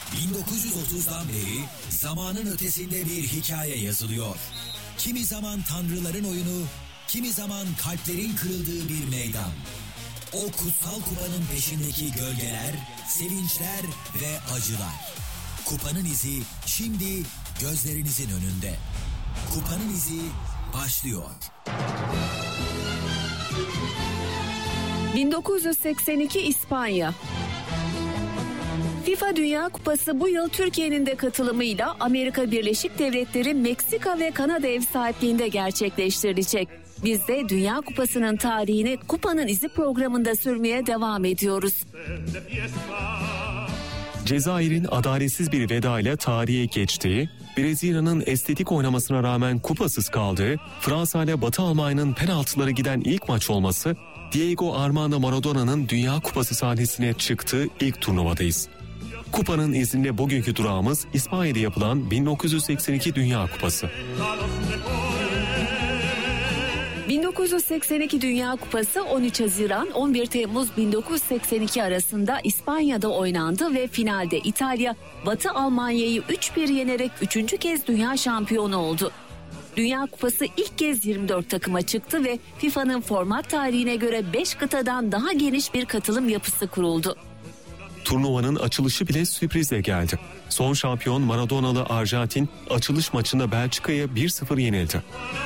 1930'dan beri zamanın ötesinde bir hikaye yazılıyor. Kimi zaman tanrıların oyunu, kimi zaman kalplerin kırıldığı bir meydan. O kutsal kupanın peşindeki gölgeler, sevinçler ve acılar. Kupanın izi şimdi gözlerinizin önünde. Kupanın izi başlıyor. 1982 İspanya. FIFA Dünya Kupası bu yıl Türkiye'nin de katılımıyla Amerika Birleşik Devletleri, Meksika ve Kanada ev sahipliğinde gerçekleştirilecek. Biz de Dünya Kupası'nın tarihini Kupanın İzi programında sürmeye devam ediyoruz. Cezayir'in adaletsiz bir veda ile tarihe geçtiği, Brezilya'nın estetik oynamasına rağmen kupasız kaldığı, Fransa ile Batı Almanya'nın penaltıları giden ilk maç olması, Diego Armando Maradona'nın Dünya Kupası sahnesine çıktığı ilk turnuvadayız. Kupanın izinde bugünkü durağımız İspanya'da yapılan 1982 Dünya Kupası. 1982 Dünya Kupası 13 Haziran 11 Temmuz 1982 arasında İspanya'da oynandı ve finalde İtalya Batı Almanya'yı 3-1 yenerek 3. kez dünya şampiyonu oldu. Dünya Kupası ilk kez 24 takıma çıktı ve FIFA'nın format tarihine göre 5 kıtadan daha geniş bir katılım yapısı kuruldu. Turnuvanın açılışı bile sürprizle geldi. Son şampiyon Maradona'lı Arjantin açılış maçında Belçika'ya 1-0 yenildi.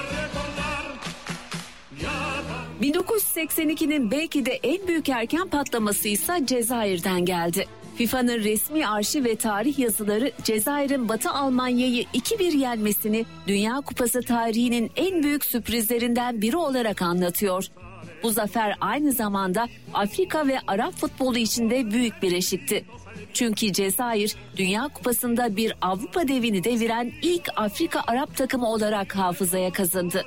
1982'nin belki de en büyük erken patlaması ise Cezayir'den geldi. FIFA'nın resmi arşiv ve tarih yazıları Cezayir'in Batı Almanya'yı 2-1 yenmesini Dünya Kupası tarihinin en büyük sürprizlerinden biri olarak anlatıyor. Bu zafer aynı zamanda Afrika ve Arap futbolu için de büyük bir eşikti. Çünkü Cezayir Dünya Kupası'nda bir Avrupa devini deviren ilk Afrika Arap takımı olarak hafızaya kazındı.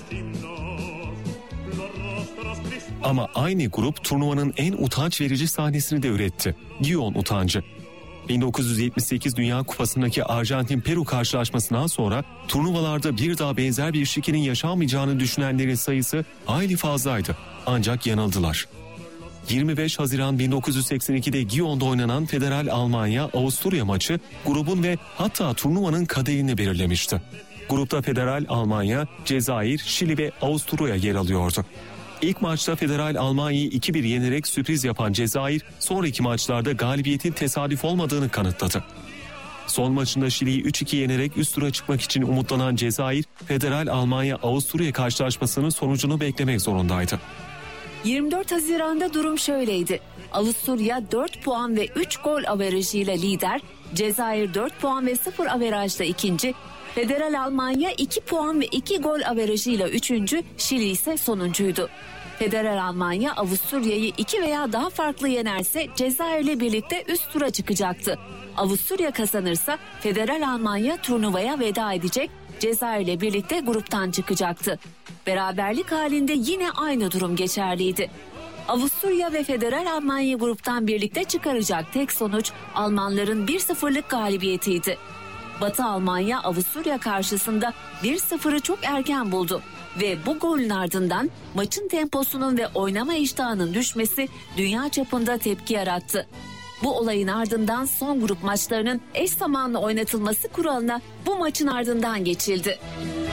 Ama aynı grup turnuvanın en utanç verici sahnesini de üretti. Gijón utancı. 1978 Dünya Kupası'ndaki Arjantin-Peru karşılaşmasından sonra turnuvalarda bir daha benzer bir şikenin yaşanmayacağını düşünenlerin sayısı hayli fazlaydı. Ancak yanıldılar. 25 Haziran 1982'de Gijon'da oynanan Federal Almanya-Avusturya maçı grubun ve hatta turnuvanın kaderini belirlemişti. Grupta Federal Almanya, Cezayir, Şili ve Avusturya yer alıyordu. İlk maçta Federal Almanya'yı 2-1 yenerek sürpriz yapan Cezayir, sonraki maçlarda galibiyetin tesadüf olmadığını kanıtladı. Son maçında Şili'yi 3-2 yenerek üst tura çıkmak için umutlanan Cezayir, Federal Almanya-Avusturya karşılaşmasının sonucunu beklemek zorundaydı. 24 Haziran'da durum şöyleydi. Avusturya 4 puan ve 3 gol averajıyla lider, Cezayir 4 puan ve 0 averajla ikinci, Federal Almanya 2 puan ve 2 gol averajıyla üçüncü, Şili ise sonuncuydu. Federal Almanya Avusturya'yı 2 veya daha farklı yenerse Cezayir'le birlikte üst tura çıkacaktı. Avusturya kazanırsa Federal Almanya turnuvaya veda edecek, Cezayir'le birlikte gruptan çıkacaktı. Beraberlik halinde yine aynı durum geçerliydi. Avusturya ve Federal Almanya gruptan birlikte çıkaracak tek sonuç Almanların 1-0'lık galibiyetiydi. Batı Almanya Avusturya karşısında 1-0'ı çok erken buldu ve bu golün ardından maçın temposunun ve oynama iştahının düşmesi dünya çapında tepki yarattı. Bu olayın ardından son grup maçlarının eş zamanlı oynatılması kuralına bu maçın ardından geçildi.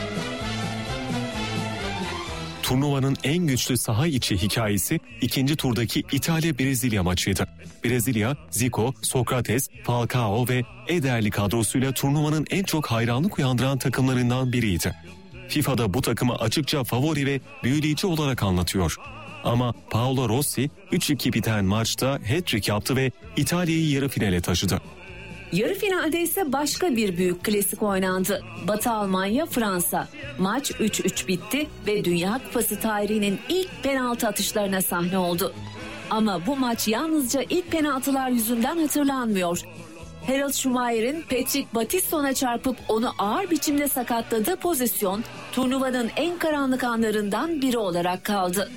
Turnuvanın en güçlü saha içi hikayesi ikinci turdaki İtalya-Brezilya maçıydı. Brezilya, Zico, Sokrates, Falcao ve Ederli kadrosuyla turnuvanın en çok hayranlık uyandıran takımlarından biriydi. FIFA'da bu takımı açıkça favori ve büyüleyici olarak anlatıyor. Ama Paolo Rossi 3-2 biten maçta hat-trick yaptı ve İtalya'yı yarı finale taşıdı. Yarı finalde ise başka bir büyük klasik oynandı. Batı Almanya Fransa. Maç 3-3 bitti ve Dünya Kupası tarihinin ilk penaltı atışlarına sahne oldu. Ama bu maç yalnızca ilk penaltılar yüzünden hatırlanmıyor. Harold Schumacher'in Patrick Battiston'a çarpıp onu ağır biçimde sakatladığı pozisyon turnuvanın en karanlık anlarından biri olarak kaldı.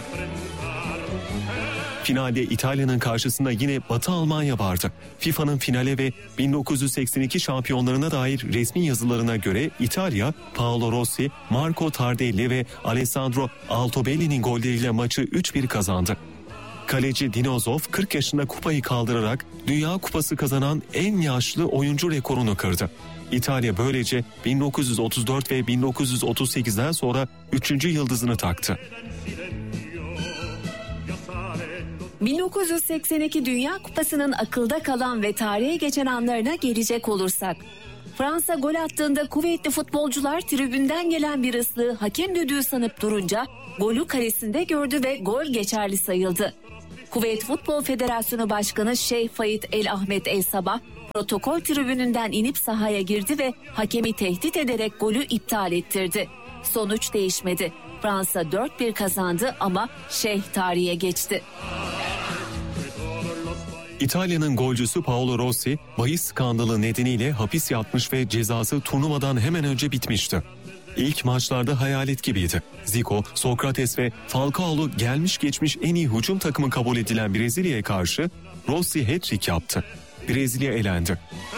Finalde İtalya'nın karşısında yine Batı Almanya vardı. FIFA'nın finale ve 1982 şampiyonlarına dair resmi yazılarına göre İtalya, Paolo Rossi, Marco Tardelli ve Alessandro Altobelli'nin golleriyle maçı 3-1 kazandı. Kaleci Dinozov 40 yaşında kupayı kaldırarak Dünya Kupası kazanan en yaşlı oyuncu rekorunu kırdı. İtalya böylece 1934 ve 1938'den sonra 3. yıldızını taktı. 1982 Dünya Kupası'nın akılda kalan ve tarihe geçen anlarına gelecek olursak, Fransa gol attığında kuvvetli futbolcular tribünden gelen bir ıslığı hakem düdüğü sanıp durunca golü kalesinde gördü ve gol geçerli sayıldı. Kuveyt Futbol Federasyonu Başkanı Şeyh Faid El Ahmet El Sabah protokol tribününden inip sahaya girdi ve hakemi tehdit ederek golü iptal ettirdi. Sonuç değişmedi. Fransa 4-1 kazandı ama Şeyh tarihe geçti. İtalya'nın golcüsü Paolo Rossi, bahis skandalı nedeniyle hapis yatmış ve cezası turnuvadan hemen önce bitmişti. İlk maçlarda hayalet gibiydi. Zico, Sokrates ve Falcao'lu gelmiş geçmiş en iyi hücum takımı kabul edilen Brezilya'ya karşı Rossi hat-trick yaptı. Brezilya elendi.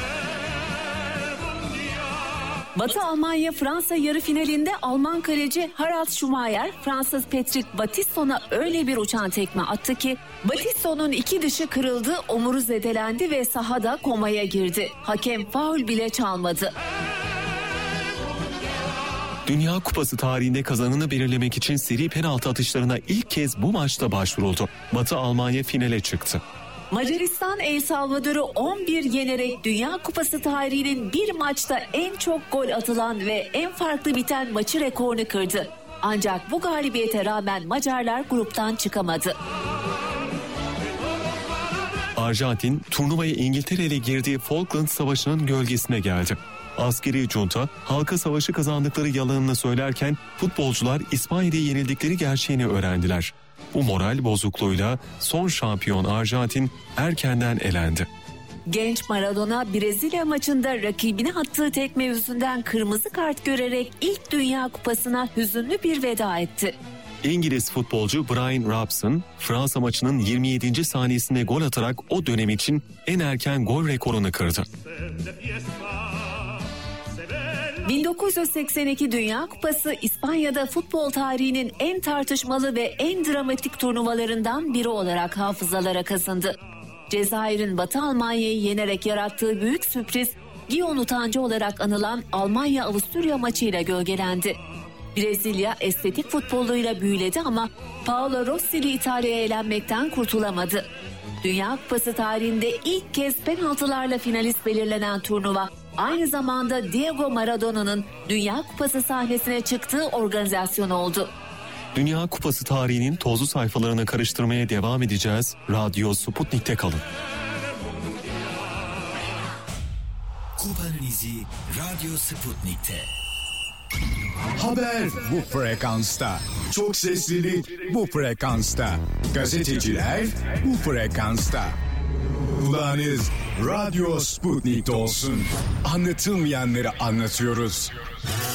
Batı Almanya Fransa yarı finalinde Alman kaleci Harald Schumacher, Fransız Patrick Battiston'a öyle bir uçan tekme attı ki Battiston'un iki dışı kırıldı, omuru zedelendi ve sahada komaya girdi. Hakem faul bile çalmadı. Dünya Kupası tarihinde kazananı belirlemek için seri penaltı atışlarına ilk kez bu maçta başvuruldu. Batı Almanya finale çıktı. Macaristan El Salvador'u 11 yenerek Dünya Kupası tarihinin bir maçta en çok gol atılan ve en farklı biten maçı rekorunu kırdı. Ancak bu galibiyete rağmen Macarlar gruptan çıkamadı. Arjantin turnuvaya İngiltere ile girdiği Falkland Savaşı'nın gölgesine geldi. Askeri junta halka savaşı kazandıkları yalanını söylerken futbolcular İspanya'da yenildikleri gerçeğini öğrendiler. Bu moral bozukluğuyla son şampiyon Arjantin erkenden elendi. Genç Maradona Brezilya maçında rakibine attığı tekme yüzünden kırmızı kart görerek ilk Dünya Kupası'na hüzünlü bir veda etti. İngiliz futbolcu Brian Robson, Fransa maçının 27. saniyesinde gol atarak o dönem için en erken gol rekorunu kırdı. 1982 Dünya Kupası İspanya'da futbol tarihinin en tartışmalı ve en dramatik turnuvalarından biri olarak hafızalara kazındı. Cezayir'in Batı Almanya'yı yenerek yarattığı büyük sürpriz, Gion utancı olarak anılan Almanya-Avusturya maçıyla gölgelendi. Brezilya estetik futboluyla büyüledi ama Paolo Rossi'li İtalya'ya elenmekten kurtulamadı. Dünya Kupası tarihinde ilk kez penaltılarla finalist belirlenen turnuva, aynı zamanda Diego Maradona'nın Dünya Kupası sahnesine çıktığı organizasyon oldu. Dünya Kupası tarihinin tozlu sayfalarını karıştırmaya devam edeceğiz. Radyo Sputnik'te kalın. Kupanın izi Radyo Sputnik'te. Haber bu frekansta. Çok seslilik bu frekansta. Gazeteciler bu frekansta. Kulağınız Radyo Sputnik'te olsun. Anlatılmayanları anlatıyoruz.